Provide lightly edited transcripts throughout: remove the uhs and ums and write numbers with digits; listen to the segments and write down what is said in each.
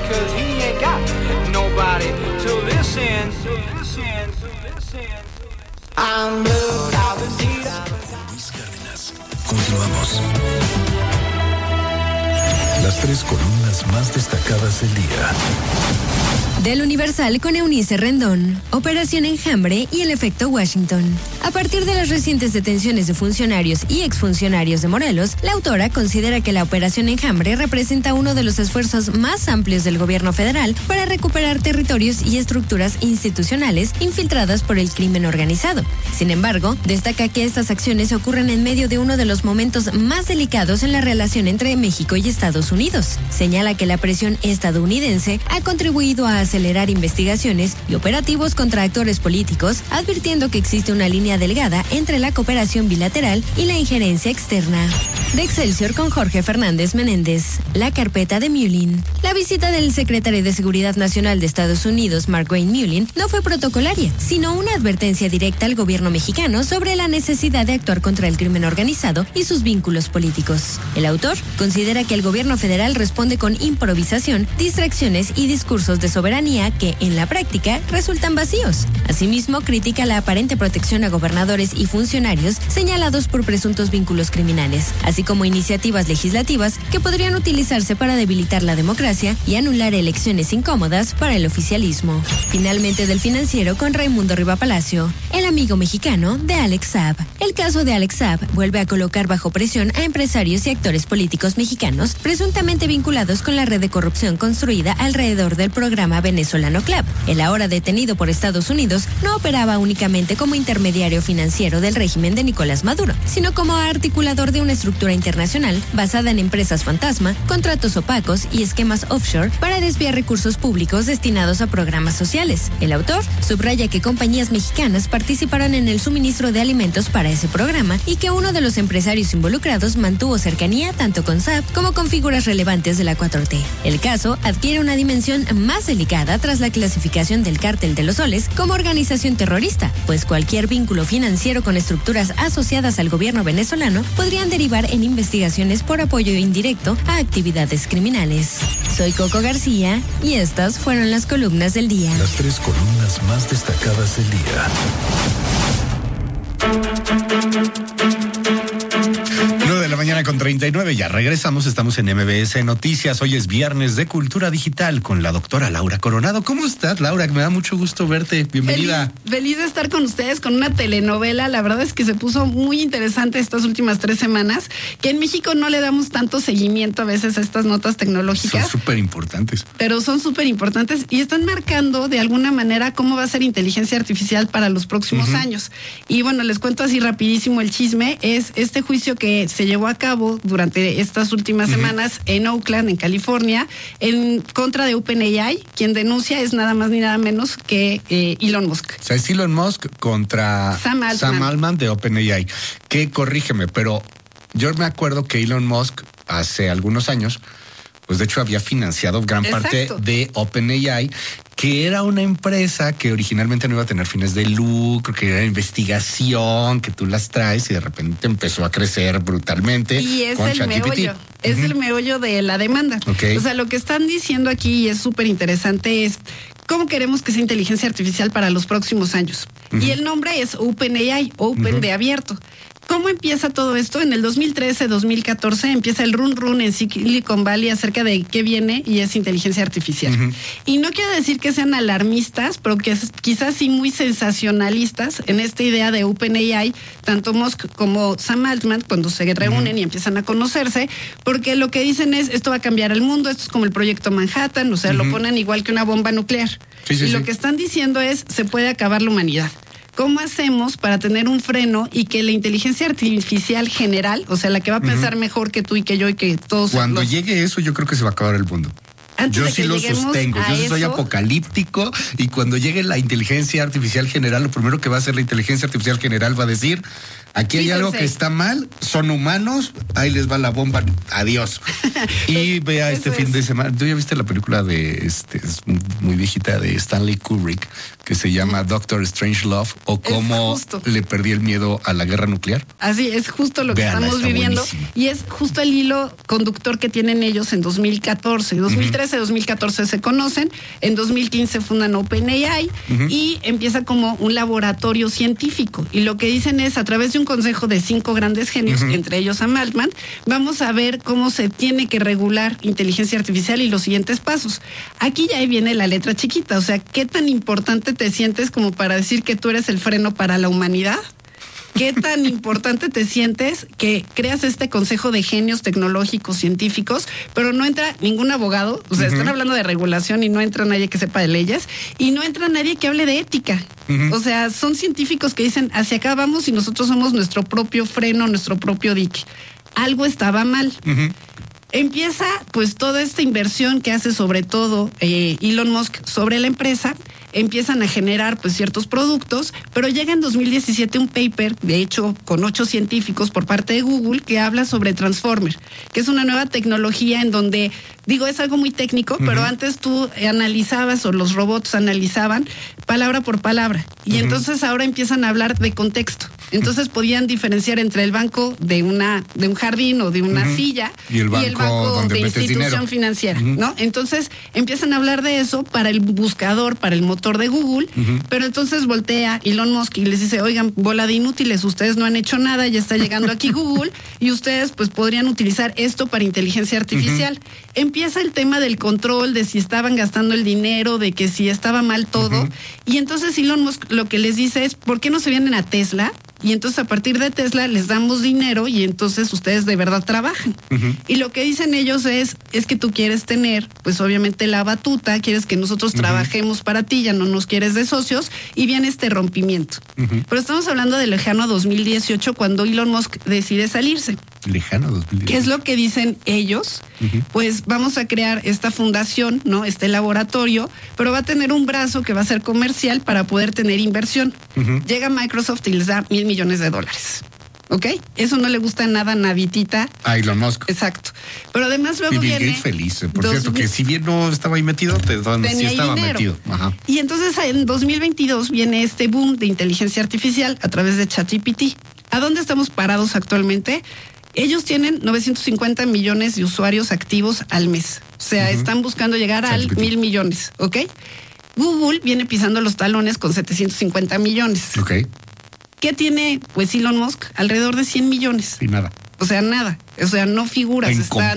cause he ain't got nobody to listen. I'm moved out the seat. Luis Cárdenas. Continuamos. Las 3 columnas más destacadas del día. Del Universal con Eunice Rendón, Operación Enjambre y el efecto Washington. A partir de las recientes detenciones de funcionarios y exfuncionarios de Morelos, la autora considera que la Operación Enjambre representa uno de los esfuerzos más amplios del gobierno federal para recuperar territorios y estructuras institucionales infiltradas por el crimen organizado. Sin embargo, destaca que estas acciones ocurren en medio de uno de los momentos más delicados en la relación entre México y Estados Unidos. Señala que la presión estadounidense ha contribuido a acelerar investigaciones y operativos contra actores políticos, advirtiendo que existe una línea delgada entre la cooperación bilateral y la injerencia externa. De Excelsior con Jorge Fernández Menéndez, la carpeta de Mullin. La visita del secretario de Seguridad Nacional de Estados Unidos, Mark Wayne Mullin, no fue protocolaria, sino una advertencia directa al gobierno mexicano sobre la necesidad de actuar contra el crimen organizado y sus vínculos políticos. El autor considera que el gobierno federal responde con improvisación, distracciones y discursos de soberanía que, en la práctica, resultan vacíos. Asimismo, critica la aparente protección a gobernadores y funcionarios señalados por presuntos vínculos criminales, así como iniciativas legislativas que podrían utilizarse para debilitar la democracia y anular elecciones incómodas para el oficialismo. Finalmente, del Financiero con Raimundo Riva Palacio, el amigo mexicano de Alex Saab. El caso de Alex Saab vuelve a colocar bajo presión a empresarios y actores políticos mexicanos presuntamente vinculados con la red de corrupción construida alrededor del programa venezolano CLAP. El ahora detenido por Estados Unidos no operaba únicamente como intermediario financiero del régimen de Nicolás Maduro, sino como articulador de una estructura internacional basada en empresas fantasma, contratos opacos y esquemas offshore para desviar recursos públicos destinados a programas sociales. El autor subraya que compañías mexicanas participaron en el suministro de alimentos para ese programa y que uno de los empresarios involucrados mantuvo cercanía tanto con Saab como con figuras relevantes de la 4T. El caso adquiere una dimensión más delicada tras la clasificación del Cártel de los Soles como organización terrorista, pues cualquier vínculo financiero con estructuras asociadas al gobierno venezolano podrían derivar en investigaciones por apoyo indirecto a actividades criminales. Soy Coco García y estas fueron las columnas del día. Las 3 columnas más destacadas del día. 9:39, ya regresamos, estamos en MBS Noticias. Hoy es viernes de Cultura Digital con la doctora Laura Coronado. ¿Cómo estás, Laura? Me da mucho gusto verte. Bienvenida. Feliz de estar con ustedes con una telenovela. La verdad es que se puso muy interesante estas últimas 3 semanas, que en México no le damos tanto seguimiento a veces a estas notas tecnológicas. Son súper importantes. Pero son súper importantes y están marcando de alguna manera cómo va a ser inteligencia artificial para los próximos años. Y bueno, les cuento así rapidísimo el chisme. Es este juicio que se llevó a cabo durante estas últimas semanas en Oakland, en California, en contra de OpenAI. Quien denuncia es nada más ni nada menos que Elon Musk. O sea, es Elon Musk contra Sam Altman de OpenAI. Que corrígeme, pero yo me acuerdo que Elon Musk hace algunos años, pues de hecho había financiado gran parte de OpenAI, que era una empresa que originalmente no iba a tener fines de lucro, que era investigación, que tú las traes y de repente empezó a crecer brutalmente. Y es el meollo, es el meollo de la demanda. Okay. O sea, lo que están diciendo aquí, y es súper interesante, es cómo queremos que sea inteligencia artificial para los próximos años. Y el nombre es OpenAI, Open de abierto. ¿Cómo empieza todo esto? En el 2013, 2014 empieza el run en Silicon Valley acerca de qué viene y es inteligencia artificial. Y no quiero decir que sean alarmistas, pero que quizás sí muy sensacionalistas en esta idea de OpenAI, tanto Musk como Sam Altman, cuando se reúnen y empiezan a conocerse, porque lo que dicen es, esto va a cambiar el mundo, esto es como el proyecto Manhattan, o sea, lo ponen igual que una bomba nuclear. Lo que están diciendo es, se puede acabar la humanidad. ¿Cómo hacemos para tener un freno y que la inteligencia artificial general, o sea, la que va a pensar mejor que tú y que yo y que todos... Cuando llegue eso, yo creo que se va a acabar el mundo. Yo sí lo sostengo, yo sí soy apocalíptico y cuando llegue la inteligencia artificial general, lo primero que va a hacer la inteligencia artificial general va a decir, aquí hay algo que está mal, son humanos, ahí les va la bomba, adiós. Y vea este fin de semana, ¿tú ya viste la película de es muy viejita de Stanley Kubrick que se llama Doctor Strangelove o cómo le perdí el miedo a la guerra nuclear? Así es justo lo que estamos viviendo buenísima. Y es justo el hilo conductor que tienen ellos en 2014, 2013 2013, 2014 se conocen, en 2015 fundan OpenAI y empieza como un laboratorio científico. Y lo que dicen es, a través de un consejo de 5 grandes genios, entre ellos Sam Altman, vamos a ver cómo se tiene que regular inteligencia artificial y los siguientes pasos. Aquí ya viene la letra chiquita, o sea, ¿qué tan importante te sientes como para decir que tú eres el freno para la humanidad? ¿Qué tan importante te sientes que creas este consejo de genios tecnológicos, científicos, pero no entra ningún abogado? O sea, están hablando de regulación y no entra nadie que sepa de leyes y no entra nadie que hable de ética. O sea, son científicos que dicen, hacia acá vamos y nosotros somos nuestro propio freno, nuestro propio dique. Algo estaba mal. Empieza pues toda esta inversión que hace sobre todo Elon Musk sobre la empresa. Empiezan a generar pues ciertos productos, pero llega en 2017 un paper, de hecho con 8 científicos por parte de Google, que habla sobre Transformer, que es una nueva tecnología en donde, digo, es algo muy técnico, pero antes tú analizabas o los robots analizaban palabra por palabra y entonces ahora empiezan a hablar de contexto. Entonces podían diferenciar entre el banco de un jardín o de una silla y el banco de institución dinero financiera, ¿no? Entonces empiezan a hablar de eso para el buscador, para el motor de Google, pero entonces voltea Elon Musk y les dice, oigan, bola de inútiles, ustedes no han hecho nada, ya está llegando aquí Google y ustedes pues podrían utilizar esto para inteligencia artificial. Empieza el tema del control, de si estaban gastando el dinero, de que si estaba mal todo, y entonces Elon Musk lo que les dice es, ¿por qué no se vienen a Tesla? Y entonces a partir de Tesla les damos dinero y entonces ustedes de verdad trabajan. Y lo que dicen ellos es que tú quieres tener, pues obviamente la batuta, quieres que nosotros trabajemos para ti, ya no nos quieres de socios, y viene este rompimiento. Pero estamos hablando de lejano 2018, cuando Elon Musk decide salirse. Lejano 2018. ¿Qué es lo que dicen ellos? Pues vamos a crear esta fundación, ¿no? Este laboratorio, pero va a tener un brazo que va a ser comercial para poder tener inversión. Llega Microsoft y les da $1,000 millones. ¿Ok? Eso no le gusta nada, naditita. A Elon Musk. Exacto. Pero además luego y Bill viene... Gates feliz, por cierto, que si bien no estaba ahí metido, sí estaba metido. Ajá. Y entonces en 2022 viene este boom de inteligencia artificial a través de ChatGPT. ¿A dónde estamos parados actualmente? Ellos tienen 950 millones de usuarios activos al mes. O sea, están buscando llegar al 1,000 millones, ¿ok? Google viene pisando los talones con 750 millones. Ok. ¿Qué tiene, pues, Elon Musk? Alrededor de 100 millones. Y nada. O sea, nada. O sea, no figuras.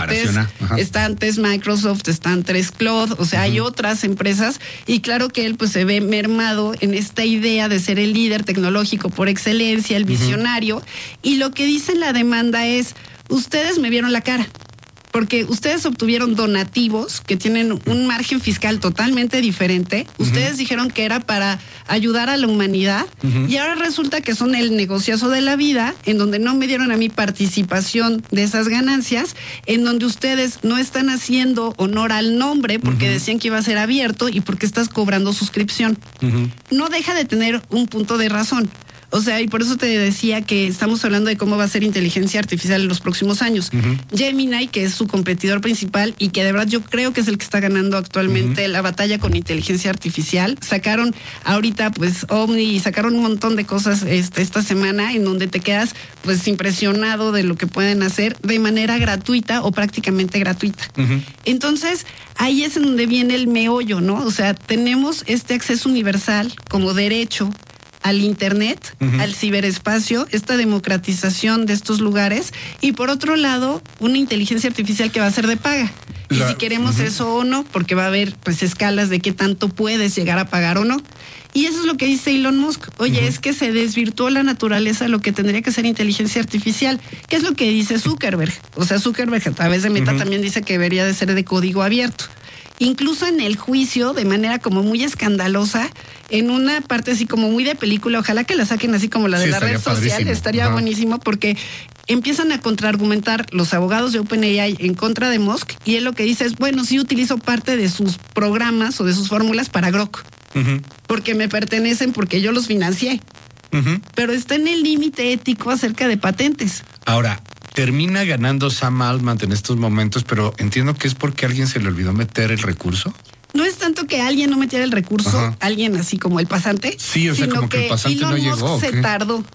Está antes Microsoft, está antes Cloud, o sea, hay otras empresas y claro que él pues se ve mermado en esta idea de ser el líder tecnológico por excelencia, el visionario, y lo que dice la demanda es, ustedes me vieron la cara. Porque ustedes obtuvieron donativos que tienen un margen fiscal totalmente diferente. Ustedes dijeron que era para ayudar a la humanidad y ahora resulta que son el negociazo de la vida, en donde no me dieron a mí participación de esas ganancias, en donde ustedes no están haciendo honor al nombre porque decían que iba a ser abierto y porque estás cobrando suscripción. No deja de tener un punto de razón. O sea, y por eso te decía que estamos hablando de cómo va a ser inteligencia artificial en los próximos años. Gemini, que es su competidor principal y que de verdad yo creo que es el que está ganando actualmente la batalla con inteligencia artificial. Sacaron ahorita pues Omni y sacaron un montón de cosas esta semana en donde te quedas pues impresionado de lo que pueden hacer de manera gratuita o prácticamente gratuita. Entonces, ahí es en donde viene el meollo, ¿no? O sea, tenemos este acceso universal como derecho al internet, al ciberespacio, esta democratización de estos lugares y por otro lado una inteligencia artificial que va a ser de paga. Y si queremos eso o no, porque va a haber pues escalas de qué tanto puedes llegar a pagar o no. Y eso es lo que dice Elon Musk. Oye, es que se desvirtuó la naturaleza de lo que tendría que ser inteligencia artificial. ¿Qué es lo que dice Zuckerberg? O sea, Zuckerberg a través de Meta también dice que debería de ser de código abierto. Incluso en el juicio, de manera como muy escandalosa, en una parte así como muy de película, ojalá que la saquen así como la de la red social, estaría buenísimo porque empiezan a contraargumentar los abogados de OpenAI en contra de Musk y él lo que dice es, bueno, sí utilizo parte de sus programas o de sus fórmulas para Grok, porque me pertenecen, porque yo los financié, pero está en el límite ético acerca de patentes. Ahora, termina ganando Sam Altman en estos momentos, pero entiendo que es porque a alguien se le olvidó meter el recurso. No es tanto que alguien no metiera el recurso, alguien así como el pasante, sí, o sea, sino como que el pasante Elon no llegó. Musk se tardó.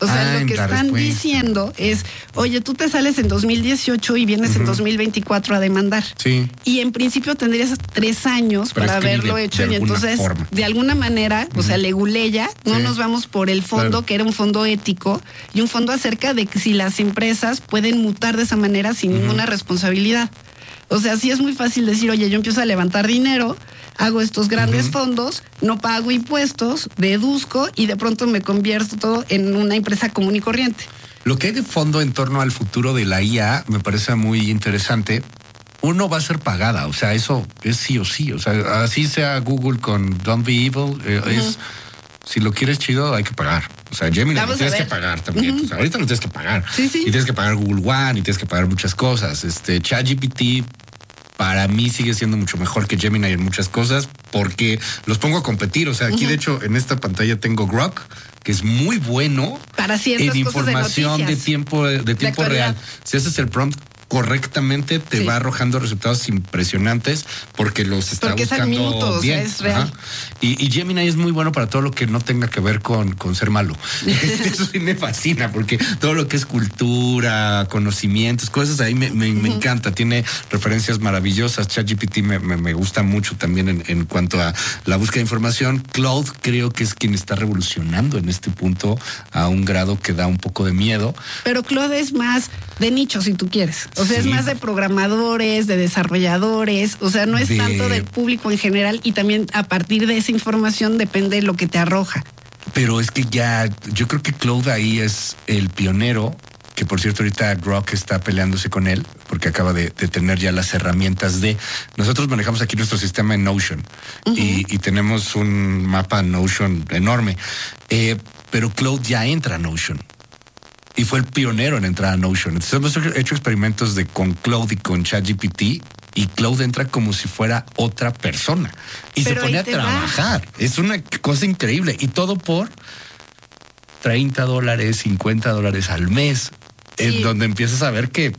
O sea, lo que están diciendo es, oye, tú te sales en 2018 y vienes en 2024 a demandar. Sí. Y en principio tendrías 3 años para haberlo hecho. Y entonces, de alguna manera, o sea, leguleya, no nos vamos por el fondo, que era un fondo ético, y un fondo acerca de que si las empresas pueden mutar de esa manera sin ninguna responsabilidad. O sea, sí es muy fácil decir, oye, yo empiezo a levantar dinero, hago estos grandes fondos, no pago impuestos, deduzco y de pronto me convierto todo en una empresa común y corriente. Lo que hay de fondo en torno al futuro de la IA me parece muy interesante. Uno va a ser pagada, o sea, eso es sí o sí. O sea, así sea Google con Don't Be Evil, es... Si lo quieres chido, hay que pagar. O sea, Gemini lo tienes que pagar también. O sea, ahorita lo tienes que pagar. Sí. Y tienes que pagar Google One y tienes que pagar muchas cosas. ChatGPT para mí sigue siendo mucho mejor que Gemini en muchas cosas porque los pongo a competir. O sea, aquí de hecho en esta pantalla tengo Grok, que es muy bueno para ciertas en información de tiempo real. Si haces el prompt correctamente, te va arrojando resultados impresionentes porque los está buscando minutos, bien. Es real. Y Gemini es muy bueno para todo lo que no tenga que ver con ser malo. Eso sí me fascina porque todo lo que es cultura, conocimientos, cosas ahí me encanta. Tiene referencias maravillosas. ChatGPT me gusta mucho también en cuanto a la búsqueda de información. Claude creo que es quien está revolucionando en este punto a un grado que da un poco de miedo. Pero Claude es más de nicho, si tú quieres. O sea, es más de programadores, de desarrolladores, o sea, no es tanto del público en general y también a partir de esa información depende de lo que te arroja. Pero es que ya, yo creo que Claude ahí es el pionero, que por cierto ahorita Grok está peleándose con él porque acaba de tener ya las herramientas de... Nosotros manejamos aquí nuestro sistema en Notion y tenemos un mapa Notion enorme, pero Claude ya entra a Notion. Y fue el pionero en entrar a Notion. Entonces hemos hecho experimentos con Claude y con ChatGPT y Claude entra como si fuera otra persona y se pone a trabajar. Es una cosa increíble y todo por $30, $50 al mes. En donde empiezas a ver que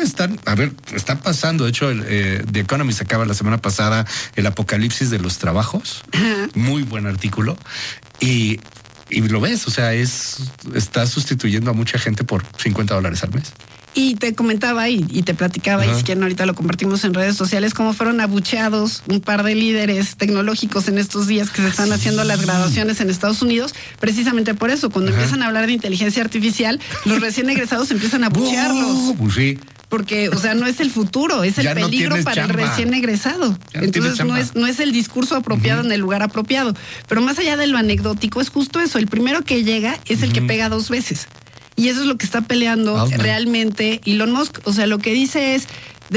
está pasando. De hecho, The Economist acaba la semana pasada el apocalipsis de los trabajos. Muy buen artículo. Y lo ves, o sea, está sustituyendo a mucha gente por $50 al mes. Y te comentaba y te platicaba, y si quieren ahorita lo compartimos en redes sociales, cómo fueron abucheados un par de líderes tecnológicos en estos días que se están haciendo las graduaciones en Estados Unidos, precisamente por eso, cuando empiezan a hablar de inteligencia artificial, los recién egresados empiezan a abuchearlos. Pues sí. Porque, o sea, no es el futuro, es el peligro para el recién egresado. Entonces no es el discurso apropiado en el lugar apropiado. Pero más allá de lo anecdótico, es justo eso. El primero que llega es el que pega 2 veces. Y eso es lo que está peleando realmente Elon Musk. O sea, lo que dice es,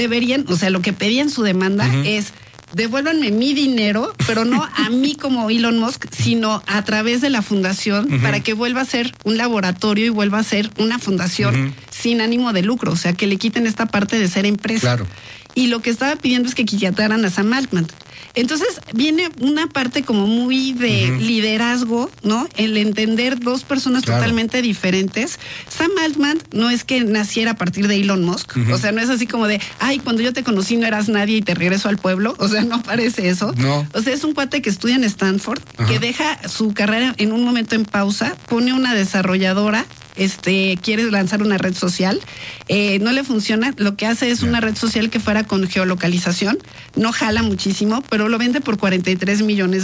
lo que pedía en su demanda es, devuélvanme mi dinero, pero no a mí como Elon Musk, sino a través de la fundación para que vuelva a ser un laboratorio y vuelva a ser una fundación sin ánimo de lucro. O sea, que le quiten esta parte de ser empresa. Claro. Y lo que estaba pidiendo es que quitaran a Sam Altman. Entonces viene una parte como muy de liderazgo, ¿no? El entender 2 personas totalmente diferentes. Sam Altman no es que naciera a partir de Elon Musk. O sea, no es así como de, ay, cuando yo te conocí no eras nadie y te regreso al pueblo. O sea, no parece eso. No. O sea, es un cuate que estudia en Stanford, que deja su carrera en un momento en pausa, pone una desarrolladora, quiere lanzar una red social, no le funciona, lo que hace es una red social que fuera con geolocalización, no jala muchísimo, pero lo vende por $43 millones.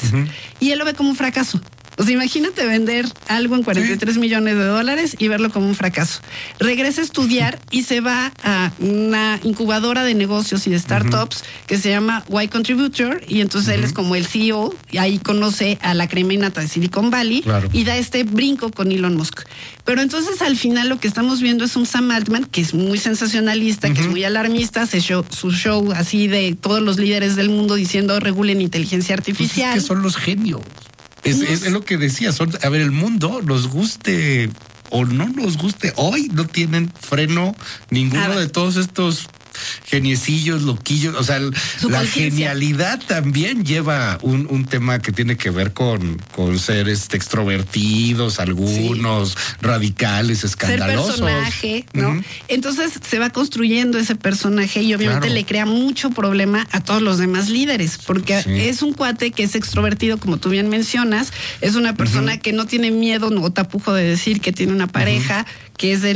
Y él lo ve como un fracaso. O sea, imagínate vender algo en $43 millones y verlo como un fracaso. Regresa a estudiar y se va a una incubadora de negocios y de startups que se llama Y Contributor, y entonces él es como el CEO, y ahí conoce a la crema innata de Silicon Valley y da este brinco con Elon Musk. Pero entonces al final lo que estamos viendo es un Sam Altman que es muy sensacionalista, que es muy alarmista, su show así de todos los líderes del mundo diciendo regulen inteligencia artificial. Pues es que son los genios. Es lo que decía, el mundo, nos guste o no nos guste, hoy no tienen freno ninguno de todos estos geniecillos, loquillos, o sea, la genialidad también lleva un tema que tiene que ver con ser extrovertidos, algunos radicales, escandalosos. Ser personaje, ¿no? Entonces se va construyendo ese personaje y obviamente le crea mucho problema a todos los demás líderes, porque es un cuate que es extrovertido, como tú bien mencionas, es una persona que no tiene miedo o tapujo de decir que tiene una pareja, que es de